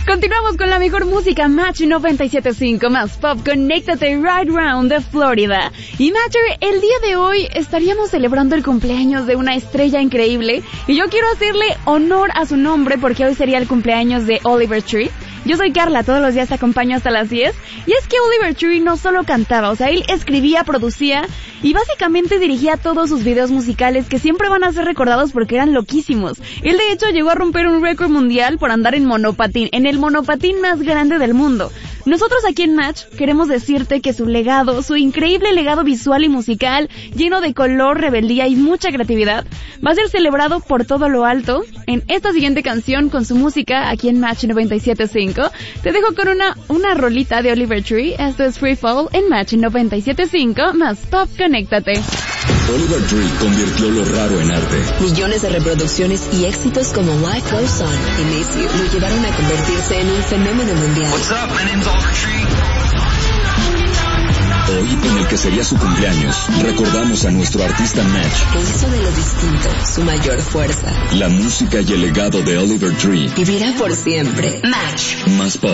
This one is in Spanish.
Continuamos con la mejor música, Match 97.5, más pop, conéctate right round de Florida. Y Matcher, el día de hoy estaríamos celebrando el cumpleaños de una estrella increíble y yo quiero hacerle honor a su nombre porque hoy sería el cumpleaños de Oliver Tree. Yo soy Carla, todos los días te acompaño hasta las 10. Y es que Oliver Tree no solo cantaba, o sea, él escribía, producía y básicamente dirigía todos sus videos musicales que siempre van a ser recordados porque eran loquísimos. Él de hecho llegó a romper un récord mundial por andar en monopatín, en el monopatín más grande del mundo. Nosotros aquí en Match queremos decirte que su legado, su increíble legado visual y musical, lleno de color, rebeldía y mucha creatividad, va a ser celebrado por todo lo alto en esta siguiente canción con su música aquí en Match 97.5. Te dejo con una rolita de Oliver Tree. Esto es Free Fall en Match 97.5 más Pop, conéctate. Oliver Tree convirtió lo raro en arte. Millones de reproducciones y éxitos como Life Goes On y Miss You lo llevaron a convertirse en un fenómeno mundial. What's up? My name's Oliver Tree. Hoy, en el que sería su cumpleaños, recordamos a nuestro artista Match. Que hizo de lo distinto su mayor fuerza. La música y el legado de Oliver Tree vivirá por siempre. Match. Más pop.